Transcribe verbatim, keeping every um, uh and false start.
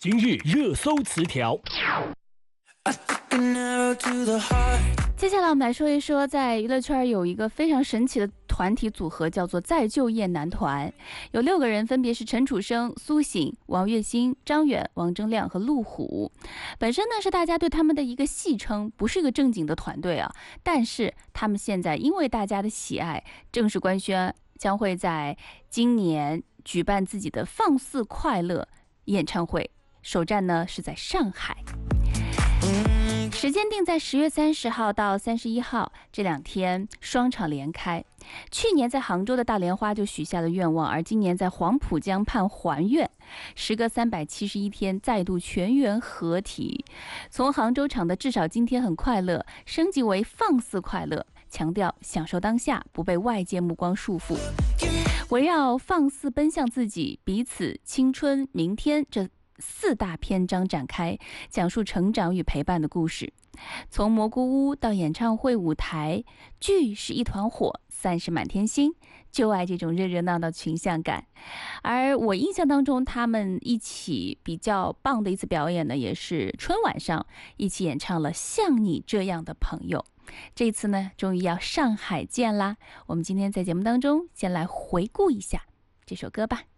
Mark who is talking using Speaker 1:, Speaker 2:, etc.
Speaker 1: 今日热搜词条。
Speaker 2: 接下来我们来说一说，在娱乐圈有一个非常神奇的团体组合，叫做再就业男团，有六个人，分别是陈楚生、苏醒、王栎鑫、张远、王铮亮和陆虎。本身呢是大家对他们的一个戏称，不是一个正经的团队啊，但是他们现在因为大家的喜爱，正式官宣将会在今年举办自己的放肆快乐演唱会，首站呢是在上海。时间定在十月三十号到三十一号，这两天双场连开。去年在杭州的大莲花就许下了愿望，而今年在黄浦江畔还愿，时隔三百七十一天再度全员合体。从杭州场的至少今天很快乐升级为放肆快乐，强调享受当下，不被外界目光束缚，围绕放肆奔向自己、彼此、青春、明天这四大篇章展开，讲述成长与陪伴的故事。从蘑菇屋到演唱会舞台，聚是一团火，散是满天星，就爱这种热热闹闹群像感。而我印象当中，他们一起比较棒的一次表演呢，也是春晚上一起演唱了《像你这样的朋友》。这次呢，终于要上海见啦！我们今天在节目当中先来回顾一下这首歌吧。